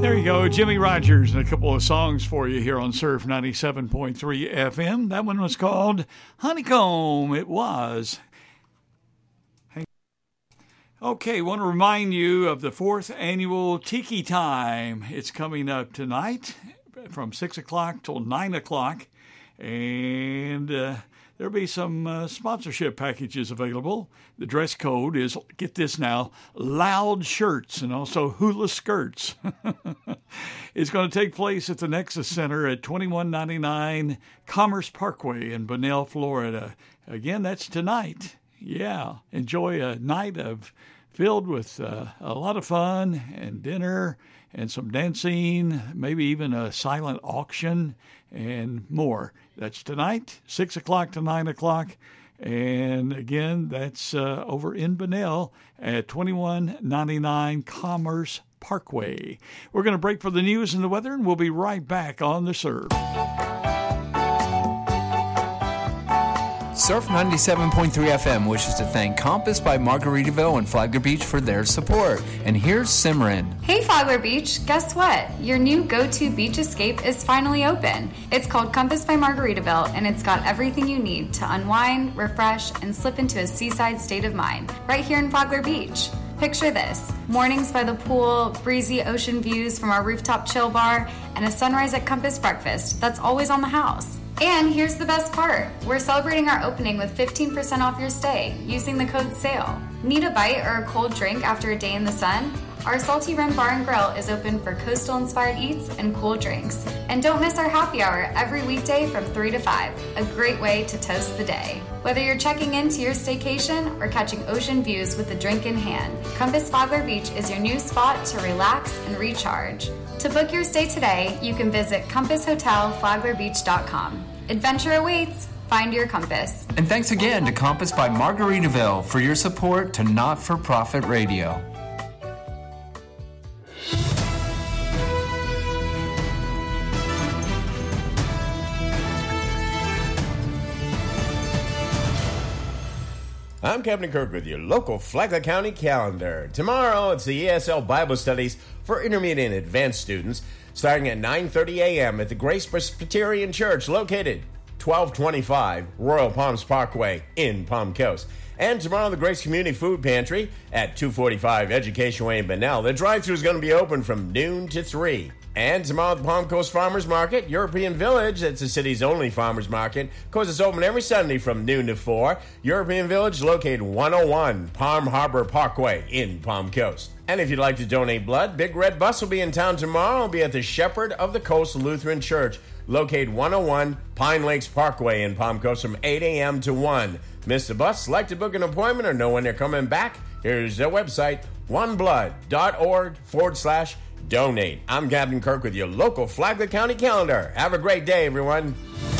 There you go, Jimmy Rogers, and a couple of songs for you here on Surf 97.3 FM. That one was called Honeycomb. It was. Okay, want to remind you of the 4th annual Tiki Time. It's coming up tonight from 6 o'clock till 9 o'clock, and there'll be some sponsorship packages available. The dress code is, get this now, loud shirts and also hula skirts. It's going to take place at the Nexus Center at 2199 Commerce Parkway in Bunnell, Florida. Again, that's tonight. Yeah, enjoy a night filled with a lot of fun and dinner and some dancing, maybe even a silent auction and more. That's tonight, 6 o'clock to 9 o'clock. And again, that's over in Bunnell at 2199 Commerce Parkway. We're going to break for the news and the weather, and we'll be right back on the Surf. Surf 97.3 FM wishes to thank Compass by Margaritaville and Flagler Beach for their support. And here's Simran. Hey Flagler Beach, guess what? Your new go-to beach escape is finally open. It's called Compass by Margaritaville, and it's got everything you need to unwind, refresh, and slip into a seaside state of mind right here in Flagler Beach. Picture this: mornings by the pool, breezy ocean views from our rooftop chill bar, and a sunrise at Compass breakfast that's always on the house. And here's the best part. We're celebrating our opening with 15% off your stay using the code SALE. Need a bite or a cold drink after a day in the sun? Our Salty Rim Bar and Grill is open for coastal-inspired eats and cool drinks. And don't miss our happy hour every weekday from 3 to 5. A great way to toast the day. Whether you're checking into your staycation or catching ocean views with a drink in hand, Compass Flagler Beach is your new spot to relax and recharge. To book your stay today, you can visit compasshotelflaglerbeach.com. Adventure awaits. Find your compass. And thanks again to Compass by Margaritaville for your support to Not-for-Profit Radio. I'm Captain Kirk with your local Flagler County calendar. Tomorrow, it's the ESL Bible Studies for intermediate and advanced students, starting at 9:30 a.m. at the Grace Presbyterian Church, located 1225 Royal Palms Parkway in Palm Coast. And tomorrow, the Grace Community Food Pantry at 245 Education Way in Bunnell. The drive-thru is going to be open from noon to 3. And tomorrow at the Palm Coast Farmers Market, European Village, that's the city's only farmers market. Of course, it's open every Sunday from noon to 4. European Village, located 101 Palm Harbor Parkway in Palm Coast. And if you'd like to donate blood, Big Red Bus will be in town tomorrow. It'll be at the Shepherd of the Coast Lutheran Church, located 101 Pine Lakes Parkway in Palm Coast from 8 a.m. to 1. Miss the bus, like to book an appointment, or know when they're coming back? Here's their website, oneblood.org/donate. I'm Captain Kirk with your local Flagler County calendar. Have a great day, everyone.